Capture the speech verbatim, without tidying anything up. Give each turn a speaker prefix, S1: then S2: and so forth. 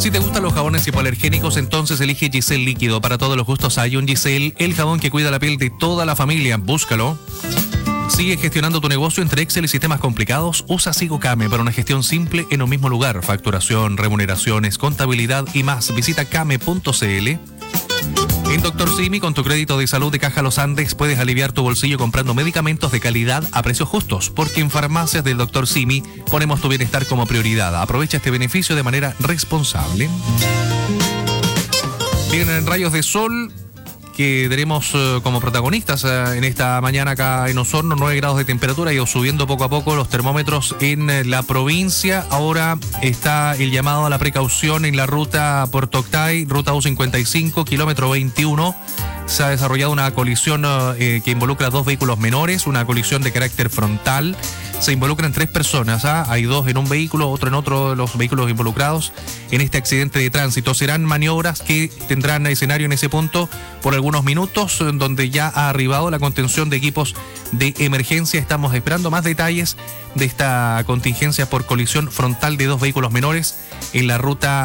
S1: Si te gustan los jabones hipoalergénicos, entonces elige Giselle Líquido. Para todos los gustos hay un Giselle, el jabón que cuida la piel de toda la familia. Búscalo. Sigue gestionando tu negocio entre Excel y sistemas complicados. Usa SigoCame para una gestión simple en un mismo lugar. Facturación, remuneraciones, contabilidad y más. Visita came punto cl. En Doctor Simi, con tu crédito de salud de Caja Los Andes, puedes aliviar tu bolsillo comprando medicamentos de calidad a precios justos, porque en farmacias del Doctor Simi ponemos tu bienestar como prioridad. Aprovecha este beneficio de manera responsable. Bien, en Rayos de Sol, que tenemos uh, como protagonistas uh, en esta mañana acá en Osorno, nueve grados de temperatura y subiendo poco a poco los termómetros en uh, la provincia. Ahora está el llamado a la precaución en la ruta Puerto Octay, ruta U cincuenta y cinco, kilómetro veintiuno. Se ha desarrollado una colisión uh, eh, que involucra dos vehículos menores, una colisión de carácter frontal. Se involucran tres personas, ¿ah? Hay dos en un vehículo, otro en otro de los vehículos involucrados en este accidente de tránsito. Serán maniobras que tendrán escenario en ese punto por algunos minutos, donde ya ha arribado la contención de equipos de emergencia. Estamos esperando más detalles de esta contingencia por colisión frontal de dos vehículos menores en la ruta